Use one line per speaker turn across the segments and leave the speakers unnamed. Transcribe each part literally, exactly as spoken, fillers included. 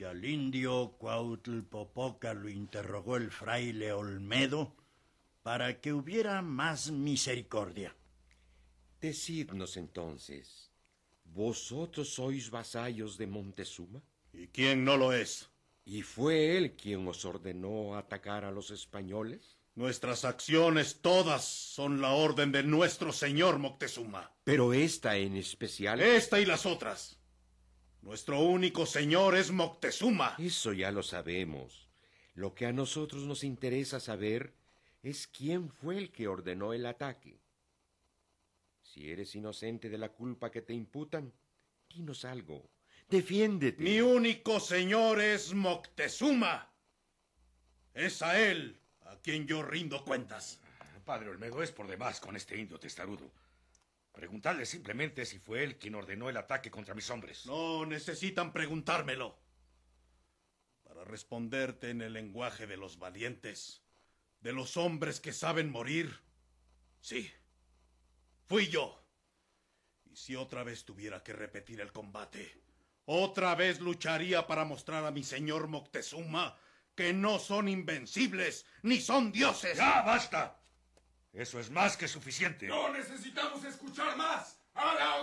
Y al indio Cuauhtlipopoca lo interrogó el fraile Olmedo para que hubiera más misericordia.
Decidnos entonces, ¿vosotros sois vasallos de Montezuma?
¿Y quién no lo es?
¿Y fue él quien os ordenó atacar a los españoles?
Nuestras acciones todas son la orden de nuestro señor Moctezuma.
Pero esta en especial...
Esta y las otras. Nuestro único señor es Moctezuma.
Eso ya lo sabemos. Lo que a nosotros nos interesa saber es quién fue el que ordenó el ataque. Si eres inocente de la culpa que te imputan, dinos algo. Defiéndete.
Mi único señor es Moctezuma. Es a él a quien yo rindo cuentas.
Padre Olmedo, es por demás con este indio testarudo. Preguntadle simplemente si fue él quien ordenó el ataque contra mis hombres.
No necesitan preguntármelo. Para responderte en el lenguaje de los valientes, de los hombres que saben morir, sí, fui yo. Y si otra vez tuviera que repetir el combate, otra vez lucharía para mostrar a mi señor Moctezuma que no son invencibles ni son dioses.
¡Ya, basta! Eso es más que suficiente.
¡No necesitamos escuchar más! ¡A la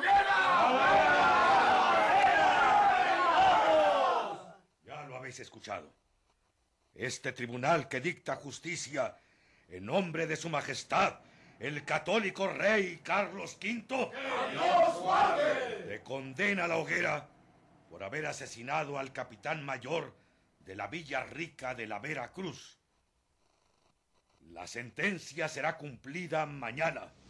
hoguera!
Ya lo habéis escuchado. Este tribunal que dicta justicia en nombre de su majestad, el católico rey Carlos quinto,
¡Que Dios guarde!
le condena a la hoguera por haber asesinado al capitán mayor de la Villa Rica de la Vera Cruz. La sentencia será cumplida mañana.